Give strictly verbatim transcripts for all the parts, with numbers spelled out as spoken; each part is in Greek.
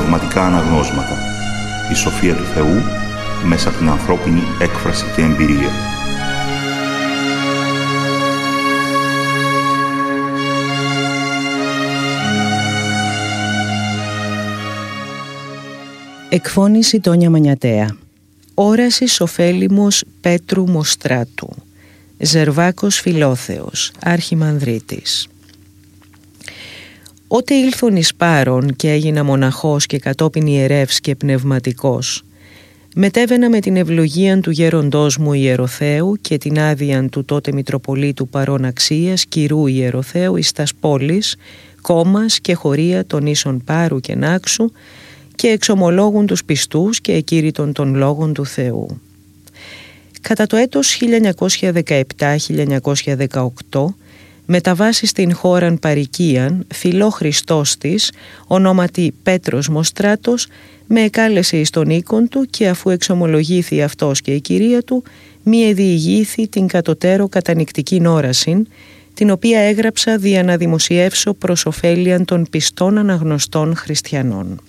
πνευματικά αναγνώσματα. Η σοφία του Θεού μέσα από την ανθρώπινη έκφραση και εμπειρία. Εκφώνηση Τόνια Μανιατέα. Όραση Ωφέλιμος Πέτρου Μοστράτου. Ζερβάκος Φιλόθεος, Αρχιμανδρίτης. Ότε ήλθον εις Πάρον και έγινα μοναχός και κατόπιν ιερεύς και πνευματικός, μετέβαινα με την ευλογίαν του γέροντός μου Ιεροθέου και την άδειαν του τότε Μητροπολίτου Παρών Αξίας Κυρού Ιεροθέου εις τας πόλεις, κόμμας και χωρία των ίσων Πάρου και Νάξου, και εξομολόγουν τους πιστούς και εκήρυτον των λόγων του Θεού. Κατά το έτος χίλια εννιακόσια δεκαεπτά χίλια εννιακόσια δεκαοκτώ, μεταβάσει στην χώραν Παρικίαν, φιλό Χριστός της, ονόματι Πέτρος Μοστράτος, με εκάλεσε εις τον οίκον του και αφού εξομολογήθη αυτός και η κυρία του, μη εδιηγήθη την κατωτέρω κατανυκτικήν όρασιν, την οποία έγραψα δια να δημοσιεύσω προς ωφέλιαν των πιστών αναγνωστών χριστιανών.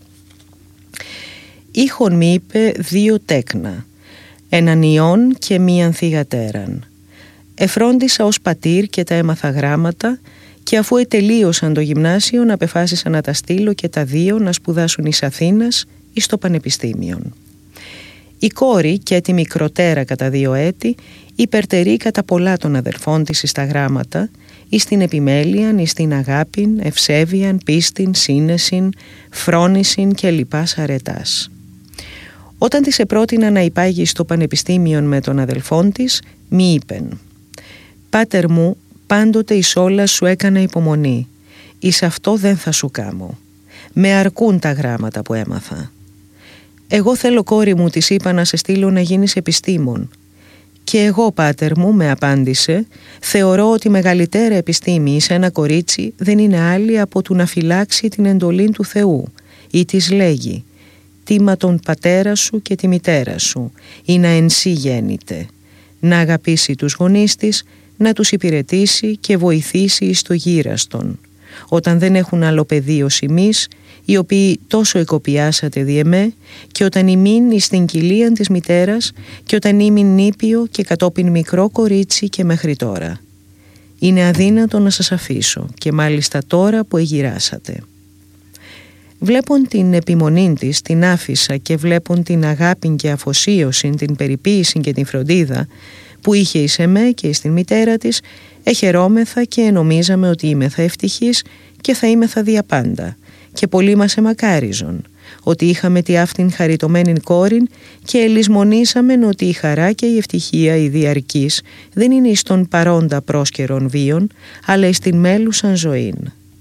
Ήχον μη είπε δύο τέκνα, έναν ιών και μίαν θυγατέραν. Εφρόντισα ως πατήρ και τα έμαθα γράμματα και αφού ετελείωσαν το γυμνάσιο απεφάσισα να τα στείλω και τα δύο να σπουδάσουν εις Αθήνας εις το Πανεπιστήμιον. Η κόρη και τη μικροτέρα κατά δύο έτη υπερτερεί κατά πολλά των αδερφών της εις τα γράμματα, εις την επιμέλειαν, εις την αγάπην, ευσέβειαν, πίστην, σύνεσιν, φρόνησιν και λοιπάς αρετάς. Όταν της επρότεινα να υπάγει στο πανεπιστήμιον με τον αδελφόν της, μη είπεν: «Πάτερ μου, πάντοτε εις όλα σου έκανα υπομονή, εις αυτό δεν θα σου κάμω. Με αρκούν τα γράμματα που έμαθα. Εγώ θέλω, κόρη μου, της είπα, να σε στείλω να γίνεις επιστήμον. Και εγώ, πάτερ μου, με απάντησε, θεωρώ ότι μεγαλύτερα επιστήμη σε ένα κορίτσι δεν είναι άλλη από του να φυλάξει την εντολή του Θεού, ή της λέγει: «Τίμα τον πατέρα σου και τη μητέρα σου, ή να εν σύ γέννηται, να αγαπήσει τους γονείς της, να τους υπηρετήσει και βοηθήσει εις το γύραστον, όταν δεν έχουν άλλο παιδί ως εμείς, οι οποίοι τόσο εκοπιάσατε δι' εμέ, και όταν ημίν εις την κοιλίαν της μητέρας, και όταν ήμην νήπιο και κατόπιν μικρό κορίτσι και μέχρι τώρα. Είναι αδύνατο να σας αφήσω, και μάλιστα τώρα που εγυράσατε». Βλέπουν την επιμονή της, την άφησα, και βλέπουν την αγάπη και αφοσίωση, την περιποίηση και την φροντίδα που είχε εις εμέ και εις την μητέρα της, εχαιρόμεθα και νομίζαμε ότι είμεθα ευτυχείς και θα είμεθα διαπάντα, και πολλοί μας εμακάριζον, ότι είχαμε τη αυτήν χαριτωμένη κόρην, και ελισμονήσαμεν ότι η χαρά και η ευτυχία η διαρκής δεν είναι εις τον παρόντα πρόσκαιρον βίων, αλλά εις την μέλουσαν ζωήν.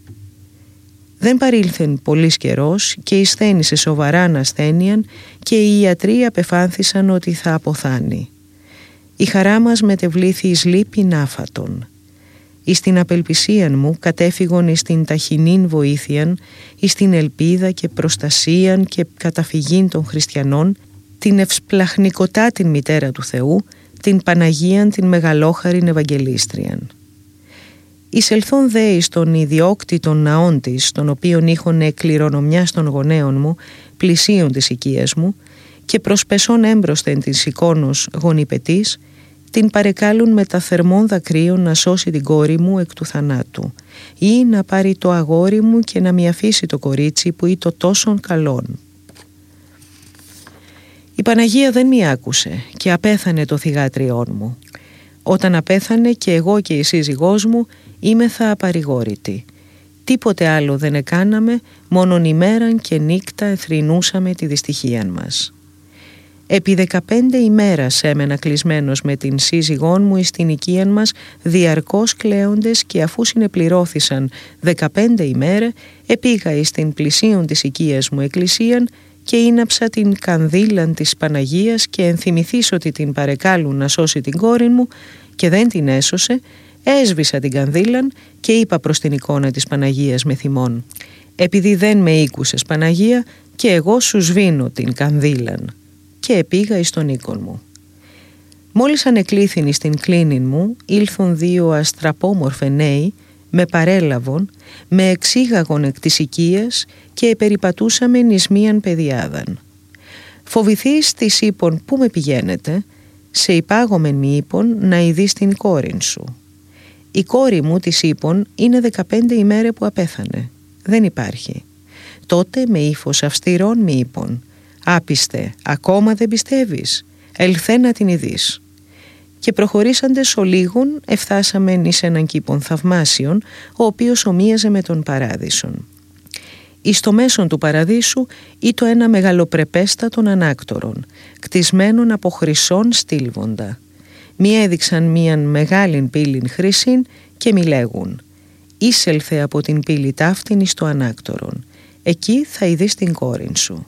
Δεν παρήλθεν πολύς καιρός και εισθένησε σοβαράν ασθένειαν, και οι ιατροί απεφάνθησαν ότι θα αποθάνει. Η χαρά μας μετεβλήθη εις λύπην άφατον. Εις την απελπισίαν μου κατέφυγον εις την ταχυνήν βοήθειαν, εις την ελπίδα και προστασίαν και καταφυγήν των χριστιανών, την ευσπλαχνικοτά την μητέρα του Θεού, την Παναγίαν την μεγαλόχαρην Ευαγγελίστριαν. Εισελθόν δε εις τον ιδιόκτητον ναόν της, τον οποίον είχον κληρονομιά των γονέων μου, πλησίον της οικίας μου, και προσπεσών έμπροσθεν της εικόνος γονιπετής, την παρεκάλουν με τα θερμών δακρύων να σώσει την κόρη μου εκ του θανάτου, ή να πάρει το αγόρι μου και να μη αφήσει το κορίτσι που είτο τόσον καλόν. Η Παναγία δεν μη άκουσε και απέθανε το θυγάτριόν μου. Όταν απέθανε και εγώ και η σύζυγός μου είμεθα απαρηγόρητοι. Τίποτε άλλο δεν εκάναμε, μόνον ημέραν και νύκτα εθρηνούσαμε τη δυστυχίαν μας. Επί δεκαπέντε ημέρας έμενα κλεισμένος με την σύζυγόν μου εις την οικίαν μας, διαρκώς κλαίοντες, και αφού συνεπληρώθησαν δεκαπέντε ημέρε, επήγα εις την πλησίον της οικίας μου εκκλησίαν και ίναψα την κανδύλαν της Παναγίας, και ενθυμηθείς ότι την παρεκάλουν να σώσει την κόρη μου και δεν την έσωσε, έσβησα την κανδύλαν και είπα προς την εικόνα της Παναγίας με θυμόν: «Επειδή δεν με ήκουσες, Παναγία, και εγώ σου σβήνω την κανδύλαν», και επήγα εις τον οίκον μου. Μόλις ανεκλήθην στην κλίνην μου, ήλθον δύο αστραπόμορφε νέοι, με παρέλαβον, με εξήγαγον εκ της οικίας και επεριπατούσαμεν εις μίαν παιδιάδαν. Φοβηθείς της είπων πού με πηγαίνετε, σε υπάγομεν μη είπων να ειδείς την κόρην σου. Η κόρη μου της είπων είναι δεκαπέντε ημέρε που απέθανε. Δεν υπάρχει. Τότε με ύφος αυστηρών μη είπων, άπιστε, ακόμα δεν πιστεύεις, ελθέ να την ειδείς. Και προχωρήσαντες ολίγων εφθάσαμεν εις έναν κήπον θαυμάσιον, ο οποίος ομοίαζε με τον παράδεισον. Εις το μέσον του παραδείσου ήτο ένα μεγαλοπρεπέστατον ανάκτορον, κτισμένον από χρυσόν στήλβοντα. Μη έδειξαν μίαν μεγάλην πύλην χρυσήν και μη λέγουν, «Ήσελθε από την πύλη ταύτην εις το ανάκτορον, εκεί θα ειδείς την κόρην σου».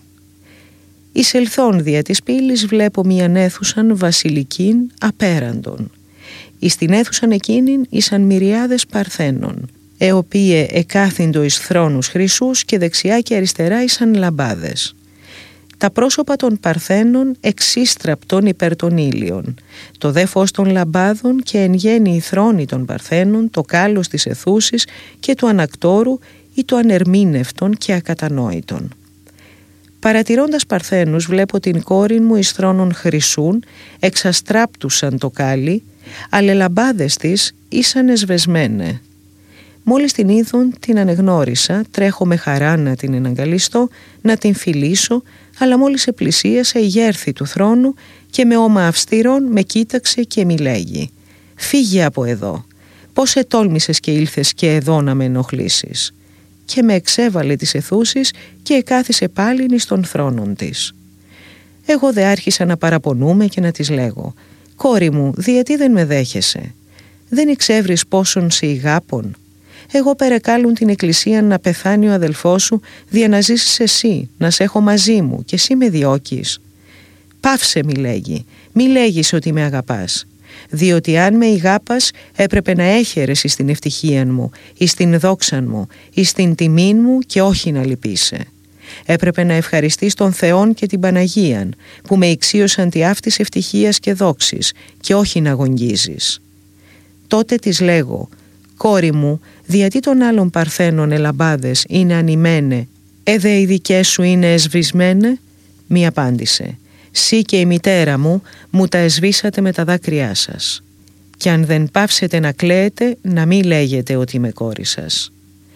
Εισελθών δια της πύλης βλέπω μίαν αίθουσαν βασιλικήν απέραντον. Εις την αίθουσαν εκείνην ήσαν μυριάδες παρθένων, εοπίε εκάθυντο εις θρόνους χρυσούς και δεξιά και αριστερά ήσαν λαμπάδες. Τα πρόσωπα των παρθένων εξίστραπτον υπέρ των ήλιων, το δε φως των λαμπάδων και εν γέννη η θρόνη των παρθένων, το κάλος της αιθούσης και του ανακτόρου ή του ανερμήνευτον και ακατανόητον. Παρατηρώντας παρθένους βλέπω την κόρη μου εις θρόνων χρυσούν, εξαστράπτουσαν το κάλι, αλλά λαμπάδες της ήσαν εσβεσμένε. Μόλις την είδον την ανεγνώρισα, τρέχω με χαρά να την εναγκαλιστώ, να την φιλήσω, αλλά μόλις επλησίασα η γέρθη του θρόνου και με όμα αυστηρών με κοίταξε και μη λέγει, «Φύγε από εδώ, πώς ετόλμησες και ήλθες και εδώ να με ενοχλήσεις». Και με εξέβαλε τις αιθούσεις και εκάθισε πάλιν εις των θρόνων της. Εγώ δε άρχισα να παραπονούμαι και να της λέγω, «Κόρη μου, διατί δεν με δέχεσαι, δεν εξεύρεις πόσον σε ηγάπων. Εγώ περεκάλουν την εκκλησία να πεθάνει ο αδελφός σου, δια να ζήσεις εσύ, να σε έχω μαζί μου και εσύ με διώκεις». «Πάυσε», μη λέγει, «μη λέγεις ότι με αγαπάς, διότι αν με ηγάπας έπρεπε να έχερες εις την ευτυχία μου, εις την δόξαν μου, εις την τιμήν μου και όχι να λυπείσαι. Έπρεπε να ευχαριστείς τον Θεόν και την Παναγίαν που με ηξίωσαν τη αυτής ευτυχίας και δόξης και όχι να γογγίζεις». Τότε της λέγω, «Κόρη μου, διατί των άλλων παρθένων ελαμπάδες είναι ανημένε, εδε οι δικές σου είναι εσβησμένε?» Μη απάντησε, «Σύ και η μητέρα μου μου τα εσβήσατε με τα δάκρυά σας. Και αν δεν πάυσετε να κλαίετε, να μην λέγετε ότι είμαι κόρη σας».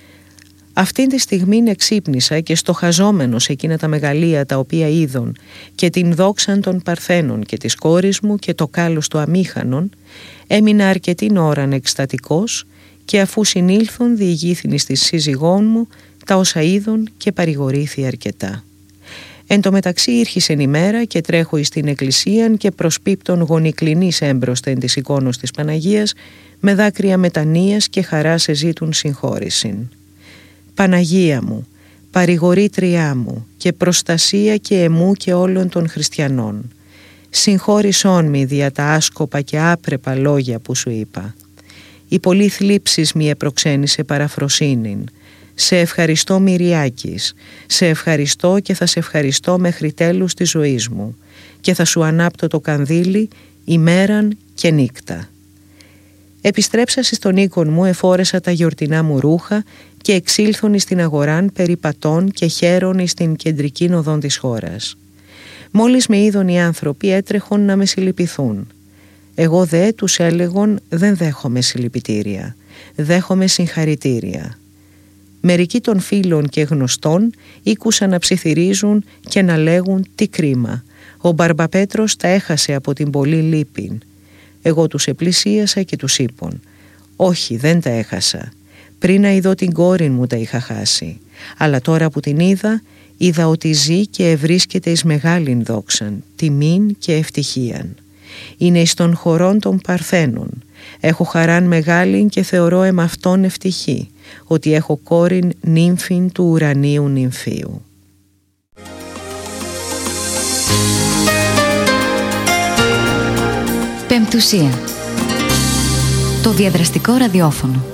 Αυτήν τη στιγμή εξύπνησα και στοχαζόμενος εκείνα τα μεγαλεία τα οποία είδων και την δόξαν των παρθένων και της κόρης μου και το κάλος του αμήχανον, έμεινα αρκετήν ώραν εκστατικός και αφού συνήλθον διηγήθην εις της σύζυγών μου τα όσα είδων και παρηγορήθη αρκετά. Εν τω μεταξύ ήρχισεν ημέρα και τρέχω εις την εκκλησίαν και προσπίπτων γονικλινής έμπροσθεν της εικόνος της Παναγίας με δάκρυα μετανοίας και χαρά σε ζήτουν συγχώρησιν. «Παναγία μου, παρηγορήτριά μου και προστασία και εμού και όλων των χριστιανών, συγχώρησόν μη δια τα άσκοπα και άπρεπα λόγια που σου είπα. Η πολλή θλίψης μη επροξένησε παραφροσύνην. Σε ευχαριστώ Μυριάκης, σε ευχαριστώ και θα σε ευχαριστώ μέχρι τέλους της ζωής μου και θα σου ανάπτω το κανδύλι ημέραν και νύκτα». Επιστρέψας στον οίκον μου εφόρεσα τα γιορτινά μου ρούχα και εξήλθον εις την αγοράν περιπατών και χαίρον εις την κεντρική οδόν της χώρας. Μόλις με είδον οι άνθρωποι έτρεχον να με συλληπιθούν. Εγώ δε τους έλεγον δεν δέχομαι συλληπιτήρια, δέχομαι συγχαρητήρια. Μερικοί των φίλων και γνωστών ήκουσαν να ψιθυρίζουν και να λέγουν τι κρίμα. Ο Μπαρμπαπέτρος τα έχασε από την πολλή λύπην. Εγώ τους επλησίασα και τους είπων, όχι δεν τα έχασα. Πριν να ειδώ την κόρη μου τα είχα χάσει. Αλλά τώρα που την είδα, είδα ότι ζει και ευρίσκεται εις μεγάλην δόξαν, τιμήν και ευτυχίαν. Είναι εις των χωρών των Παρθένων. Έχω χαράν μεγάλην και θεωρώ εμαυτόν ευτυχή, ότι έχω κόρην νύμφην του ουρανίου νυμφίου. Πεμπτουσία. Το διαδραστικό ραδιόφωνο.